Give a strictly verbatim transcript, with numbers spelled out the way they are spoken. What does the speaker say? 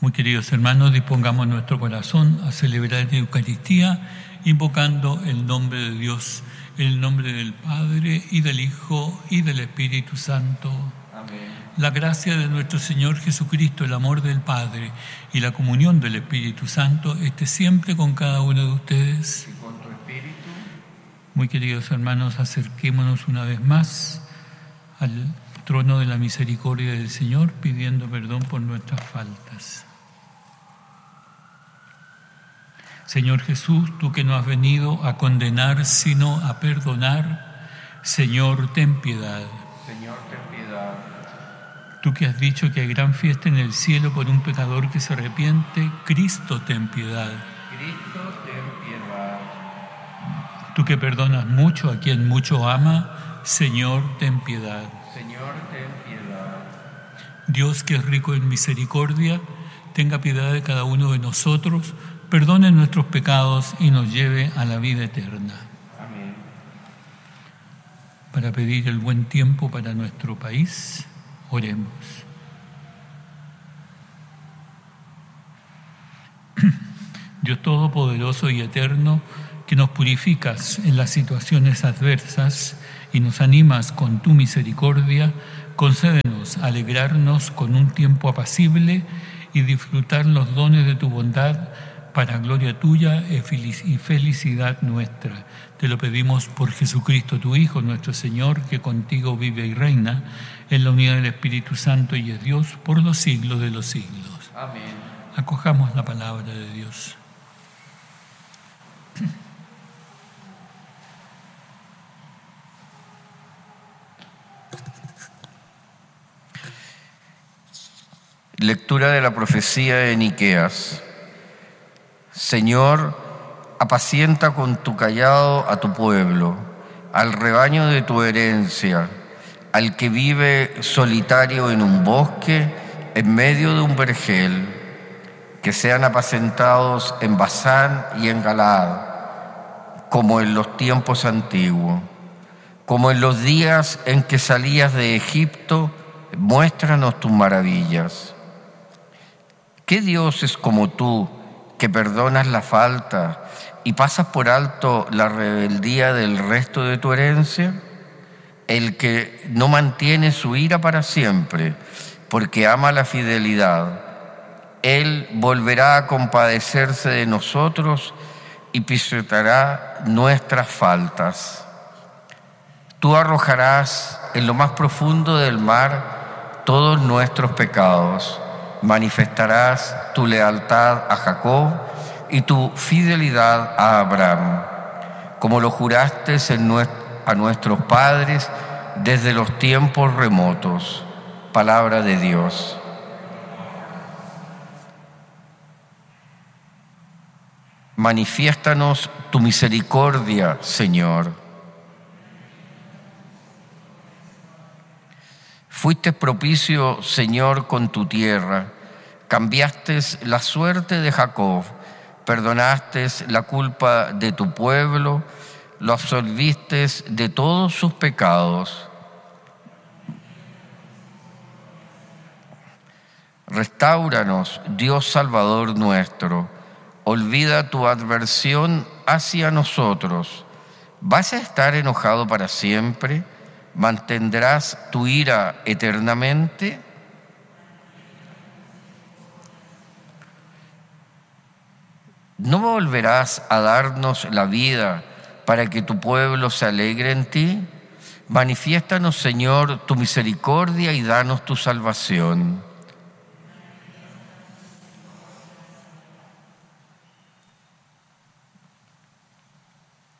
Muy queridos hermanos, dispongamos nuestro corazón a celebrar la Eucaristía, invocando el nombre de Dios, el nombre del Padre, y del Hijo, y del Espíritu Santo. Amén. La gracia de nuestro Señor Jesucristo, el amor del Padre y la comunión del Espíritu Santo esté siempre con cada uno de ustedes. Y con tu espíritu. Muy queridos hermanos, acerquémonos una vez más al trono de la misericordia del Señor, pidiendo perdón por nuestras faltas. Señor Jesús, tú que no has venido a condenar, sino a perdonar, Señor, ten piedad. Señor, ten piedad. Tú que has dicho que hay gran fiesta en el cielo por un pecador que se arrepiente, Cristo, ten piedad. Cristo, ten piedad. Tú que perdonas mucho a quien mucho ama, Señor, ten piedad. Señor, ten piedad. Dios, que es rico en misericordia, tenga piedad de cada uno de nosotros, perdone nuestros pecados y nos lleve a la vida eterna. Amén. Para pedir el buen tiempo para nuestro país, oremos. Dios Todopoderoso y Eterno, que nos purificas en las situaciones adversas y nos animas con tu misericordia, concédenos alegrarnos con un tiempo apacible y disfrutar los dones de tu bondad para gloria tuya y felicidad nuestra. Te lo pedimos por Jesucristo, tu Hijo, nuestro Señor, que contigo vive y reina en la unidad del Espíritu Santo y es Dios por los siglos de los siglos. Amén. Acojamos la palabra de Dios. Lectura de la profecía de Miqueas. Señor, apacienta con tu cayado a tu pueblo, al rebaño de tu herencia, al que vive solitario en un bosque, en medio de un vergel, que sean apacentados en Basán y en Galaad, como en los tiempos antiguos, como en los días en que salías de Egipto, muéstranos tus maravillas. ¿Qué Dios es como tú, que perdonas la falta y pasas por alto la rebeldía del resto de tu herencia? El que no mantiene su ira para siempre, porque ama la fidelidad. Él volverá a compadecerse de nosotros y pisoteará nuestras faltas. Tú arrojarás en lo más profundo del mar todos nuestros pecados. Manifestarás tu lealtad a Jacob y tu fidelidad a Abraham, como lo juraste a nuestros padres desde los tiempos remotos. Palabra de Dios. Manifiéstanos tu misericordia, Señor. Fuiste propicio, Señor, con tu tierra. Cambiaste la suerte de Jacob. Perdonaste la culpa de tu pueblo. Lo absolviste de todos sus pecados. Restáuranos, Dios Salvador nuestro. Olvida tu adversión hacia nosotros. ¿Vas a estar enojado para siempre? ¿Mantendrás tu ira eternamente? ¿No volverás a darnos la vida para que tu pueblo se alegre en ti? Manifiéstanos, Señor, tu misericordia y danos tu salvación.